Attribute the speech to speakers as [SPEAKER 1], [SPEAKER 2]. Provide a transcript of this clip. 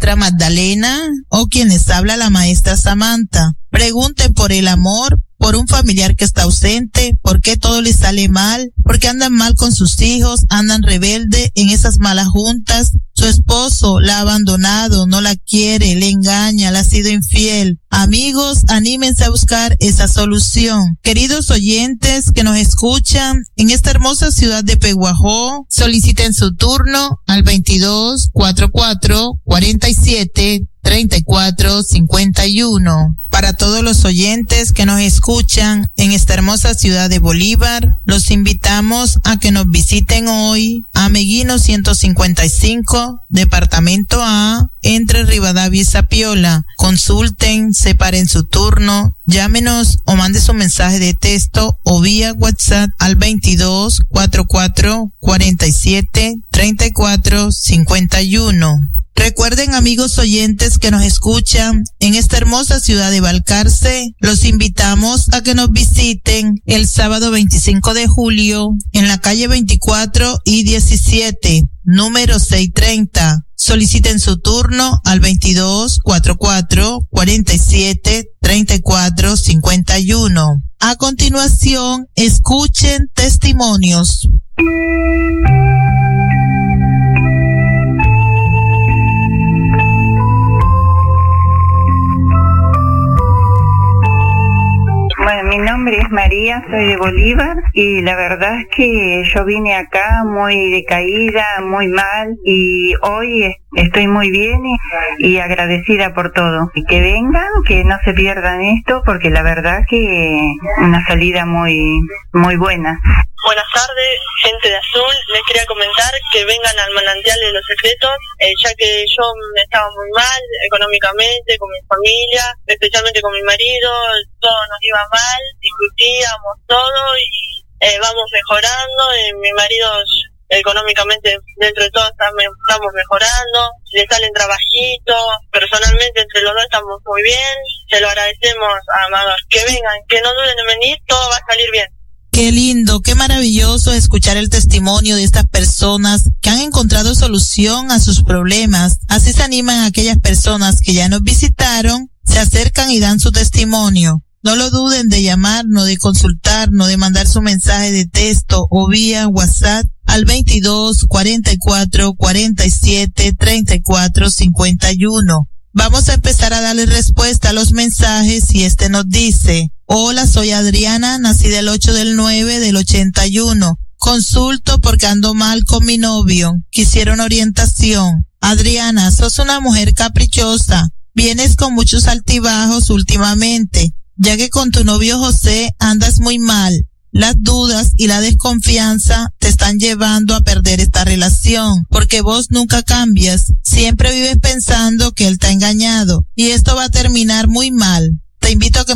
[SPEAKER 1] maestra Magdalena o quienes habla la maestra Samantha. Pregunten por el amor, por un familiar que está ausente, por qué todo les sale mal, por qué andan mal con sus hijos, andan rebelde en esas malas juntas, su esposo la ha abandonado, no la quiere, le engaña, le ha sido infiel. Amigos, anímense a buscar esa solución. Queridos oyentes que nos escuchan en esta hermosa ciudad de Peguajó, soliciten su turno al 2244-47-3451. Para todos los oyentes que nos escuchan en esta hermosa ciudad de Bolívar, los invitamos a que nos visiten hoy a Meguino 155, Departamento A, entre Rivadavia y Zapiola. Consulten, separen su turno, llámenos o mande su mensaje de texto o vía WhatsApp al 2244-47-3451. Recuerden, amigos oyentes que nos escuchan en esta hermosa ciudad de Balcarce, los invitamos a que nos visiten el sábado 25 de julio en la calle 24 y 17, número 630. Soliciten su turno al 2244-47-3451. A continuación, escuchen testimonios.
[SPEAKER 2] Bueno, mi nombre es María, soy de Bolívar y la verdad es que yo vine acá muy decaída, muy mal y hoy estoy muy bien y agradecida por todo. Y que vengan, que no se pierdan esto porque la verdad que una salida muy buena.
[SPEAKER 3] Buenas tardes, gente de Azul. Les quería comentar que vengan al Manantial de los Secretos, ya que yo estaba muy mal económicamente, con mi familia, especialmente con mi marido, todo nos iba mal, discutíamos todo y vamos mejorando. Mi marido económicamente dentro de todo estamos mejorando, le salen trabajitos, personalmente entre los dos estamos muy bien, se lo agradecemos a Amador. Que vengan, que no duden en venir, todo va a salir bien.
[SPEAKER 1] Qué lindo, qué maravilloso escuchar el testimonio de estas personas que han encontrado solución a sus problemas. Así se animan aquellas personas que ya nos visitaron, se acercan y dan su testimonio. No lo duden de llamarnos, de consultarnos, de mandar su mensaje de texto o vía WhatsApp al 2244-47-3451. Vamos a empezar a darle respuesta a los mensajes y este nos dice: hola, soy Adriana, nací del 8/9/81. Consulto porque ando mal con mi novio. Quisiera una orientación. Adriana, sos una mujer caprichosa. Vienes con muchos altibajos últimamente, ya que con tu novio José andas muy mal. Las dudas y la desconfianza te están llevando a perder esta relación, porque vos nunca cambias. Siempre vives pensando que él te ha engañado y esto va a terminar muy mal. Te invito a que